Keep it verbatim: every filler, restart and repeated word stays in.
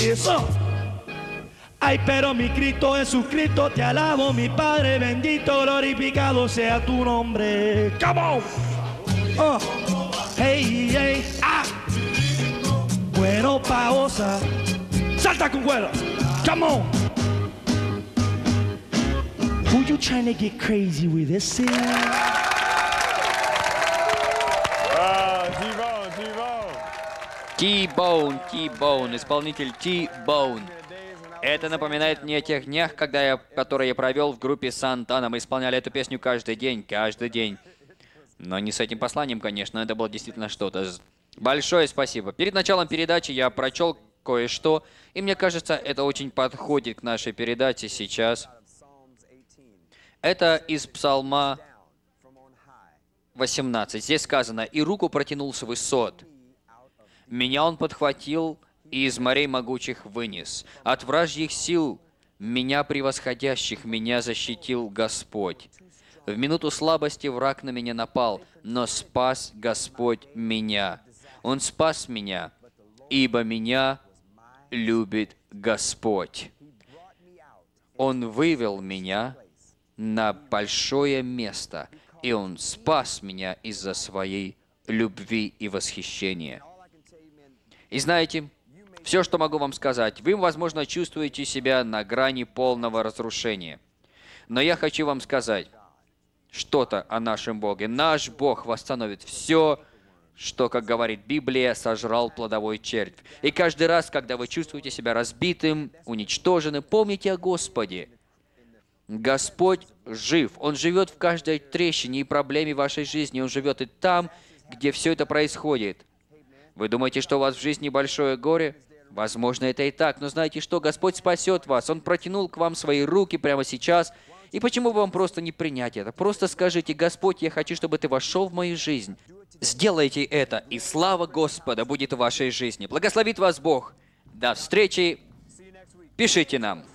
eso. Ay, pero mi Cristo Jesucristo, te alabo, mi Padre bendito, glorificado sea tu nombre. Come on. Oh. Hey, hey, ah. Bueno pa' gozar. Salta con cuero. Come on. Who you trying to get crazy with this? T-Bone, T-Bone, исполнитель T-Bone. Это напоминает мне о тех днях, когда я, которые я провел в группе Сантана. Мы исполняли эту песню каждый день, каждый день. Но не с этим посланием, конечно, это было действительно что-то. Большое спасибо. Перед началом передачи я прочел кое-что, и мне кажется, это очень подходит к нашей передаче сейчас. Это из Псалма восемнадцать. Здесь сказано: «И руку протянул с высот. Меня он подхватил и из морей могучих вынес. От вражьих сил, меня превосходящих, меня защитил Господь. В минуту слабости враг на меня напал, но спас Господь меня. Он спас меня, ибо меня любит Господь. Он вывел меня на большое место, и Он спас меня из-за своей любви и восхищения». И знаете, все, что могу вам сказать, вы, возможно, чувствуете себя на грани полного разрушения. Но я хочу вам сказать что-то о нашем Боге. Наш Бог восстановит все, что, как говорит Библия, сожрал плодовой червь. И каждый раз, когда вы чувствуете себя разбитым, уничтоженным, помните о Господе. Господь жив. Он живет в каждой трещине и проблеме вашей жизни. Он живет и там, где все это происходит. Вы думаете, что у вас в жизни большое горе? Возможно, это и так, но знаете что? Господь спасет вас. Он протянул к вам свои руки прямо сейчас. И почему бы вам просто не принять это? Просто скажите: «Господь, я хочу, чтобы Ты вошел в мою жизнь». Сделайте это, и слава Господа будет в вашей жизни. Благословит вас Бог. До встречи. Пишите нам.